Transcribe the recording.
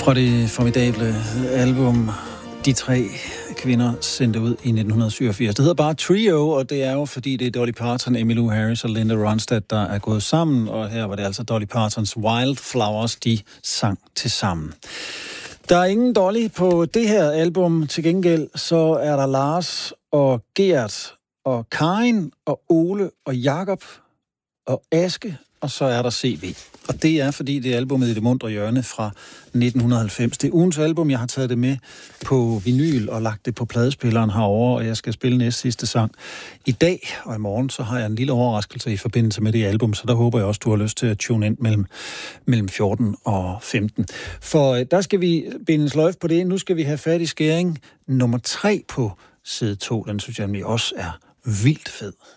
Fra det formidable album, de tre kvinder sendte ud i 1987. Det hedder bare Trio, og det er jo fordi, det er Dolly Parton, Emmylou Harris og Linda Ronstadt, der er gået sammen, og her var det altså Dolly Partons Wildflowers, de sang til sammen. Der er ingen Dolly på det her album. Til gengæld så er der Lars og Gert og Karin og Ole og Jakob og Aske, og så er der CV. Og det er, fordi det er albumet i det muntre hjørne fra 1990. Det er ugens album, jeg har taget det med på vinyl og lagt det på pladespilleren herovre, og jeg skal spille næste sidste sang i dag. Og i morgen, så har jeg en lille overraskelse i forbindelse med det album, så der håber jeg også, du har lyst til at tune ind mellem 14 og 15. For der skal vi binde en sløjf på det. Nu skal vi have fat i skæring nummer 3 på side 2. Den synes jeg også er vildt fed.